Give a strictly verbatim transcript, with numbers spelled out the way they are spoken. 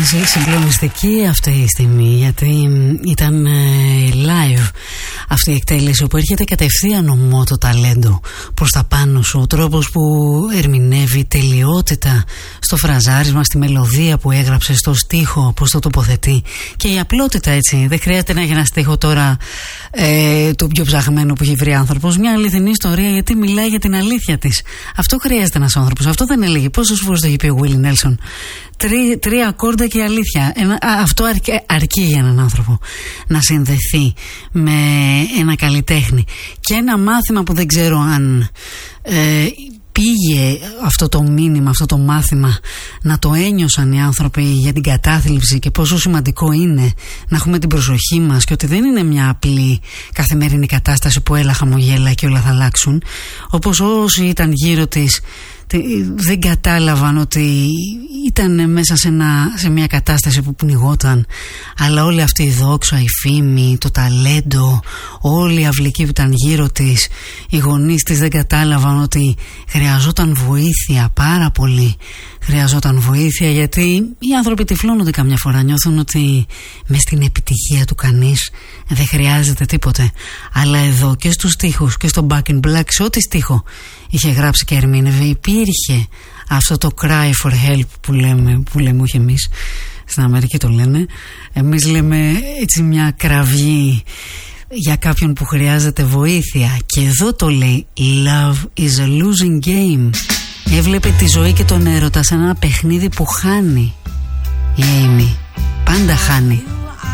Συγκλονιστική αυτή η στιγμή, γιατί ήταν live αυτή η εκτέλεση που έρχεται κατευθείαν ομό το ταλέντο προς τα πάνω σου, ο τρόπος που ερμηνεύει, τελειότητα στο φραζάρισμα, στη μελωδία που έγραψε, στο στίχο, πώς το τοποθετεί, και η απλότητα, έτσι. Δεν χρειάζεται να έχει ένα στίχο τώρα ε, το πιο ψαχμένο που έχει βρει άνθρωπος, μια αληθινή ιστορία, γιατί μιλάει για την αλήθεια της. Αυτό χρειάζεται ένας άνθρωπος. Αυτό δεν έλεγε? Πόσες φορές το έχει πει ο Willie Nelson? Τρία, τρία ακόρντα και αλήθεια. Ένα, α, αυτό αρκεί, αρκεί για έναν άνθρωπο να συνδεθεί με ένα καλλιτέχνη. Και ένα μάθημα που δεν ξέρω αν ε, πήγε αυτό το μήνυμα, αυτό το μάθημα, να το ένιωσαν οι άνθρωποι για την κατάθλιψη και πόσο σημαντικό είναι να έχουμε την προσοχή μας και ότι δεν είναι μια απλή καθημερινή κατάσταση που έλα χαμογέλα και όλα θα αλλάξουν. Όπως όσοι ήταν γύρω της δεν κατάλαβαν ότι ήταν μέσα σε, ένα, σε μια κατάσταση που πνιγόταν, αλλά όλη αυτή η δόξα, η φήμη, το ταλέντο, όλοι οι αυλικοί που ήταν γύρω της, οι γονείς της δεν κατάλαβαν ότι χρειαζόταν βοήθεια πάρα πολύ. Χρειαζόταν βοήθεια, γιατί οι άνθρωποι τυφλώνονται καμιά φορά, νιώθουν ότι μες στην επιτυχία του κανείς δεν χρειάζεται τίποτε. Αλλά εδώ και στους στίχους και στο Back in Black, σε ό,τι στίχο είχε γράψει και ερμήνευε, υπήρχε αυτό το cry for help που λέμε, που λέμε όχι εμείς, στην Αμερική το λένε, εμείς λέμε έτσι μια κραυγή για κάποιον που χρειάζεται βοήθεια. Και εδώ το λέει, love is a losing game. Έβλεπε τη ζωή και τον έρωτα σαν ένα παιχνίδι που χάνει. Η Amy πάντα χάνει.